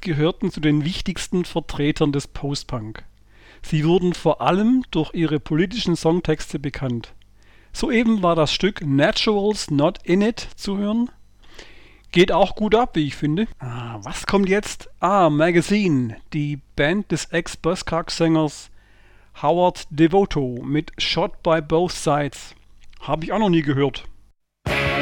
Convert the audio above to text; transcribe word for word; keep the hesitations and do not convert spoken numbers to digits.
gehörten zu den wichtigsten Vertretern des Post-Punk. Sie wurden vor allem durch ihre politischen Songtexte bekannt. Soeben war das Stück Naturals Not In It zu hören. Geht auch gut ab, wie ich finde. Ah, was kommt jetzt? Ah, Magazine, die Band des Ex-Buzzcocks-Sängers Howard Devoto mit Shot by Both Sides. Habe ich auch noch nie gehört.